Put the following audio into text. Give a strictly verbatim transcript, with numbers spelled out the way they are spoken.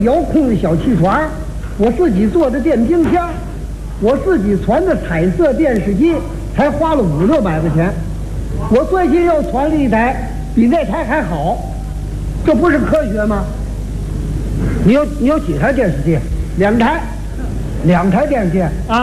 遥控的小气船，我自己做的电冰箱，我自己传的彩色电视机，才花了五六百块钱。我最近又传了一台，比那台还好，这不是科学吗？你有你有几台电视机？两台，两台电视机啊。